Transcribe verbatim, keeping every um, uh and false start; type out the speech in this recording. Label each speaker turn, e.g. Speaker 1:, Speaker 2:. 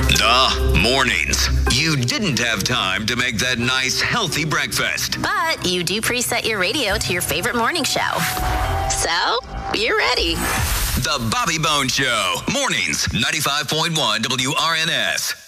Speaker 1: Duh, mornings. You didn't have time to make that nice, healthy breakfast.
Speaker 2: But you do preset your radio to your favorite morning show. So, you're ready.
Speaker 1: The Bobby Bones Show. Mornings, ninety-five point one W R N S.